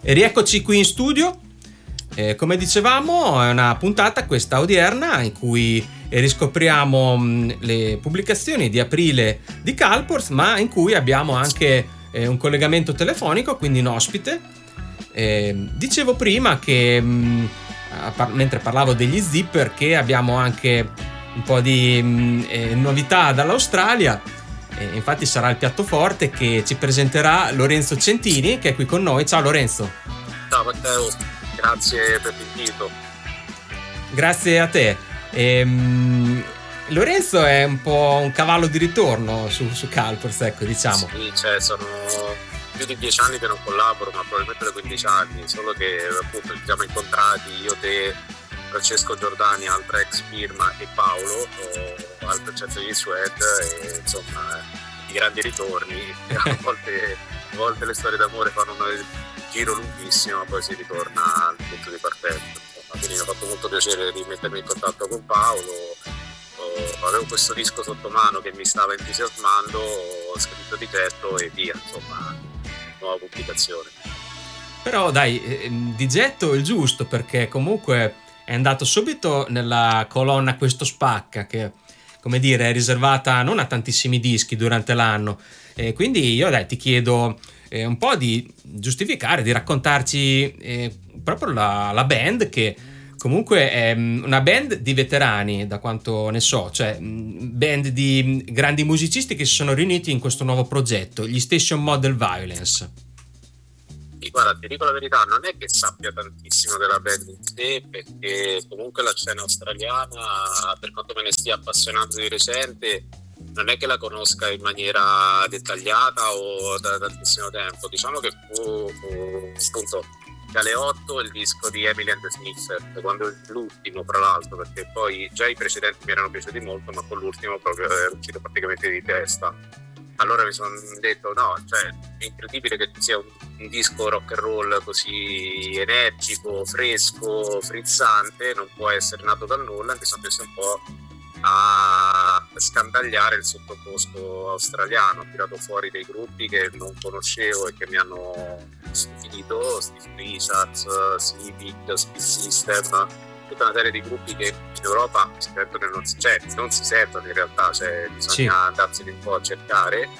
E rieccoci qui in studio. Come dicevamo, è una puntata questa odierna in cui riscopriamo le pubblicazioni di aprile di Calpors, ma in cui abbiamo anche un collegamento telefonico, quindi un ospite. Dicevo prima che mentre parlavo degli Zipper, che abbiamo anche un po' di novità dall'Australia. Infatti sarà il piatto forte che ci presenterà Lorenzo Centini, che è qui con noi. Ciao Lorenzo. Ciao Matteo, grazie per l'invito. Grazie a te. Lorenzo è un po' un cavallo di ritorno su Calpors, ecco, diciamo. Sì, cioè sono più di 10 anni che non collaboro, ma probabilmente da 15 anni, solo che appunto ci siamo incontrati io, te, Francesco Giordani, altra ex firma, e Paolo al progetto di Sweat, e insomma i grandi ritorni. A volte le storie d'amore fanno un giro lunghissimo, ma poi si ritorna al punto di partenza. Quindi mi ha fatto molto piacere rimettermi in contatto con Paolo. Avevo questo disco sotto mano che mi stava entusiasmando, ho scritto di getto e via, insomma, nuova pubblicazione. Però dai, di getto il giusto, perché comunque è andato subito nella colonna Questo Spacca, che, come dire, è riservata non a tantissimi dischi durante l'anno. Quindi io ti chiedo un po' di giustificare, di raccontarci proprio la band, che comunque è una band di veterani, da quanto ne so, cioè band di grandi musicisti che si sono riuniti in questo nuovo progetto, gli Station Model Violence. Guarda, ti dico la verità, non è che sappia tantissimo della band in sé, perché comunque la scena australiana, per quanto me ne stia appassionando di recente, non è che la conosca in maniera dettagliata o da tantissimo tempo. Diciamo che fu appunto Galeotto, il disco di Emily and the Smiths, quando l'ultimo, fra l'altro, perché poi già i precedenti mi erano piaciuti molto, ma con l'ultimo proprio è uscito praticamente di testa. Allora mi sono detto, no, cioè è incredibile che sia un disco rock and roll così energico, fresco, frizzante, non può essere nato dal nulla. Mi sono messo un po' a scandagliare il sottobosco australiano, ho tirato fuori dei gruppi che non conoscevo e che mi hanno stupito, Steve Richards, Civic, Speed System, tutta una serie di gruppi che in Europa si sentono e non si sentono in realtà, cioè bisogna andarsene un po' a cercare.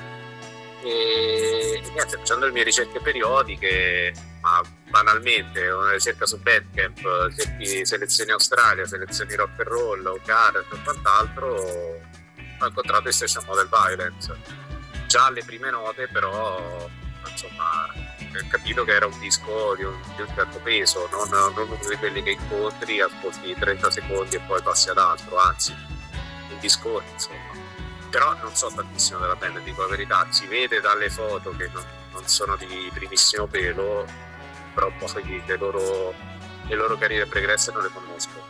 E niente, facendo le mie ricerche periodiche, ma banalmente una ricerca su Bandcamp, cerchi selezioni Australia, selezioni rock and roll o Gareth e quant'altro, ho incontrato i Station Model Violence, già alle prime note, però insomma ho capito che era un disco di un certo peso, non uno di quelli che incontri, ascolti 30 secondi e poi passi ad altro, anzi un disco, insomma. Però non so tantissimo della band, dico la verità, si vede dalle foto che non sono di primissimo pelo, però poi le loro carriere pregresse non le conosco.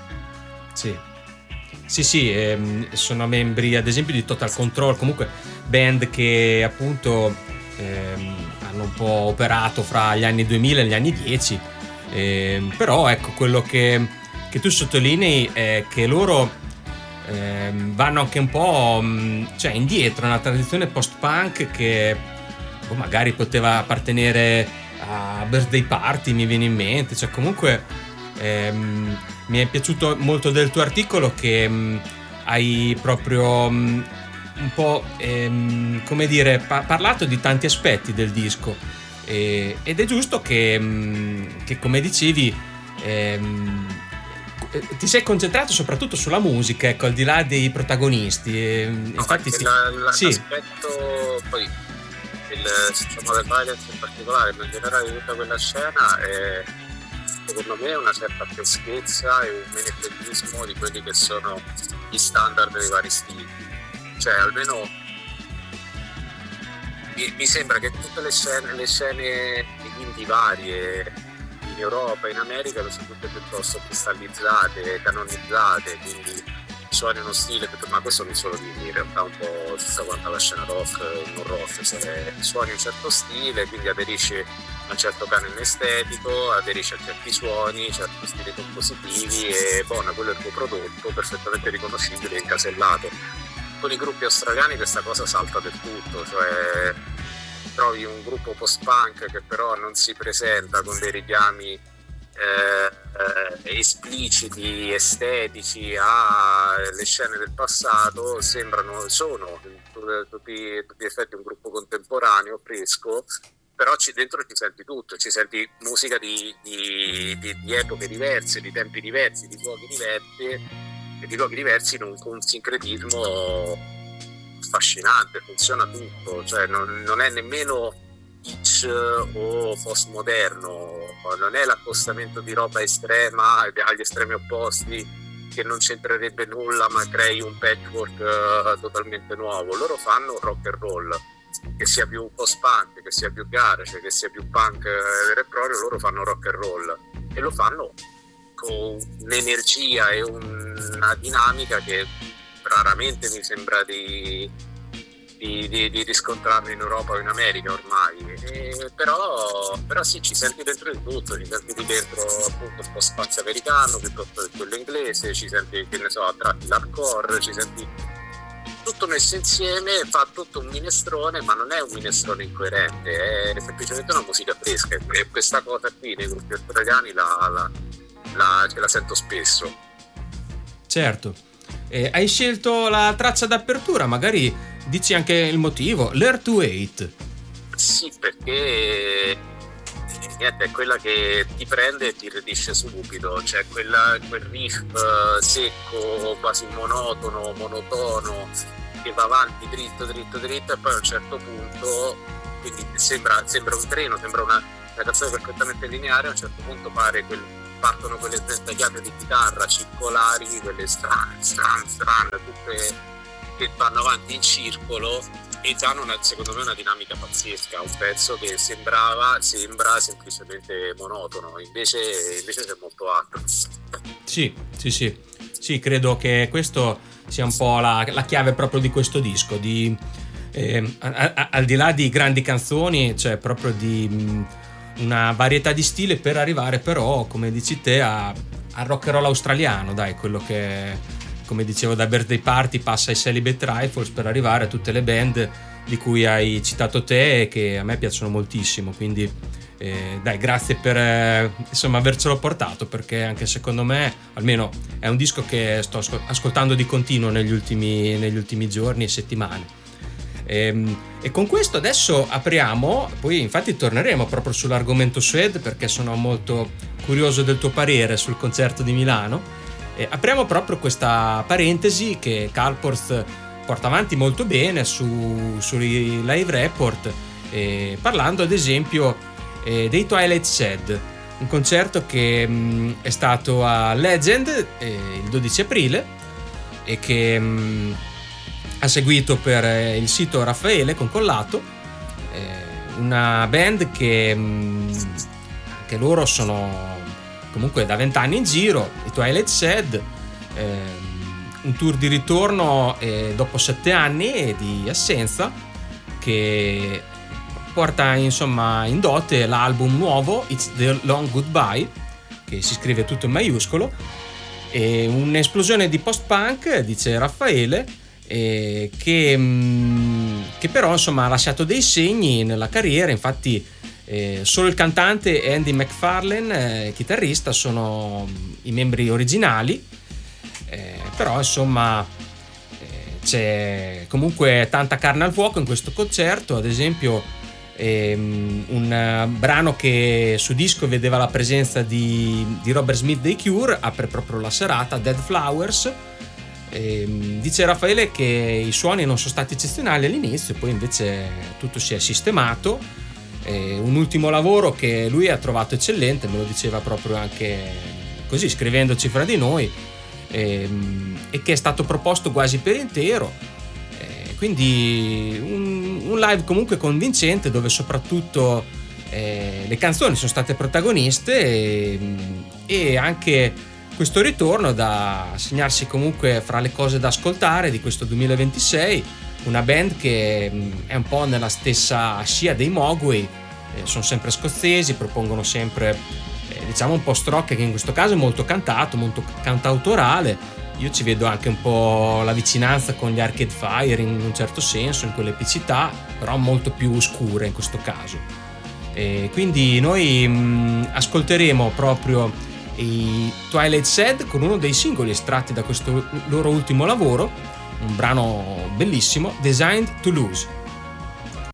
Sì, sono membri ad esempio di Total Control, comunque band che appunto hanno un po' operato fra gli anni 2000 e gli anni 10, però ecco, quello che tu sottolinei è che loro vanno anche un po' cioè indietro nella tradizione post-punk che magari poteva appartenere a Birthday Party, mi viene in mente, cioè comunque mi è piaciuto molto del tuo articolo che hai proprio un po' come dire parlato di tanti aspetti del disco, ed è giusto che come dicevi ti sei concentrato soprattutto sulla musica, ecco, al di là dei protagonisti. Infatti l'aspetto poi diciamo del Violence in particolare, ma in generale di tutta quella scena, è secondo me una certa freschezza e un menefreghismo di quelli che sono gli standard dei vari stili. Cioè almeno mi sembra che tutte le scene indie varie in Europa e in America sono tutte piuttosto cristallizzate, canonizzate, quindi suoni uno stile, ma questo non solo di in realtà un po' tutta quanta la scena rock, non rock, cioè suoni un certo stile, quindi aderisci a un certo canone estetico, aderisci a certi suoni, certi stili compositivi e buona, quello è il tuo prodotto perfettamente riconoscibile e incasellato. Con i gruppi australiani questa cosa salta del tutto, cioè trovi un gruppo post-punk che però non si presenta con dei richiami espliciti, estetici alle scene del passato, sono tutti gli effetti un gruppo contemporaneo, fresco, però dentro ci senti tutto, ci senti musica di epoche diverse, di tempi diversi, di luoghi diversi in un sincretismo affascinante, funziona tutto, cioè non è nemmeno kitsch o postmoderno, non è l'accostamento di roba estrema agli estremi opposti che non c'entrerebbe nulla ma crei un patchwork totalmente nuovo. Loro fanno rock and roll, che sia più post-punk, che sia più garage, che sia più punk vero e proprio, loro fanno rock and roll e lo fanno con un'energia e una dinamica che raramente mi sembra di riscontrarlo in Europa o in America ormai, però sì, ci senti dentro di tutto, ci senti dentro appunto un po' spazio americano piuttosto che quello inglese, ci senti, che ne so, a tratti l'hardcore, ci senti tutto messo insieme, fa tutto un minestrone, ma non è un minestrone incoerente, è semplicemente una musica fresca, e questa cosa qui nei gruppi australiani ce la sento spesso. Certo. Hai scelto la traccia d'apertura, magari dici anche il motivo, Learn to Hate. Sì, perché niente, è quella che ti prende e ti redisce subito, cioè quel riff secco, quasi monotono, monotono, che va avanti dritto e poi a un certo punto, quindi sembra un treno, sembra una canzone perfettamente lineare, a un certo punto partono quelle tagliate di chitarra circolari, quelle strane, tutte che vanno avanti in circolo e danno secondo me una dinamica pazzesca, un pezzo che sembra semplicemente monotono, invece c'è molto altro. Sì, credo che questo sia un po' la chiave proprio di questo disco, al di là di grandi canzoni, cioè proprio di una varietà di stile per arrivare però, come dici te, al rock and roll australiano, dai, quello che, come dicevo, da Birthday Party passa ai Celibate Rifles per arrivare a tutte le band di cui hai citato te e che a me piacciono moltissimo, quindi dai, grazie per insomma avercelo portato, perché anche secondo me almeno è un disco che sto ascoltando di continuo negli ultimi giorni e settimane. E con questo adesso apriamo, poi infatti torneremo proprio sull'argomento Suede, perché sono molto curioso del tuo parere sul concerto di Milano. Apriamo proprio questa parentesi che Kalporth porta avanti molto bene sui live report, parlando ad esempio dei Twilight Sad, un concerto che è stato a Legend il 12 aprile e che ha seguito per il sito Raffaele Concollato, una band che loro sono comunque da 20 anni in giro, i Twilight Sad, un tour di ritorno dopo 7 anni di assenza, che porta insomma in dote l'album nuovo It's the Long Goodbye, che si scrive tutto in maiuscolo, e un'esplosione di post-punk, dice Raffaele, che però insomma ha lasciato dei segni nella carriera. Infatti solo il cantante e Andy McFarlane, chitarrista, sono i membri originali, però insomma c'è comunque tanta carne al fuoco in questo concerto. Ad esempio un brano che su disco vedeva la presenza di Robert Smith dei Cure apre proprio la serata, Dead Flowers. Dice Raffaele che i suoni non sono stati eccezionali all'inizio, poi invece tutto si è sistemato. Un ultimo lavoro che lui ha trovato eccellente, me lo diceva proprio anche così scrivendoci fra di noi, e che è stato proposto quasi per intero, quindi un live comunque convincente, dove soprattutto le canzoni sono state protagoniste, e anche questo ritorno da segnarsi comunque fra le cose da ascoltare di questo 2026. Una band che è un po' nella stessa scia dei Mogwai, sono sempre scozzesi, propongono sempre diciamo un post rock che in questo caso è molto cantato, molto cantautorale, io ci vedo anche un po' la vicinanza con gli Arcade Fire in un certo senso, in quell'epicità, però molto più scure in questo caso. E quindi noi ascolteremo proprio i Twilight Sad con uno dei singoli estratti da questo loro ultimo lavoro, un brano bellissimo, Designed to Lose.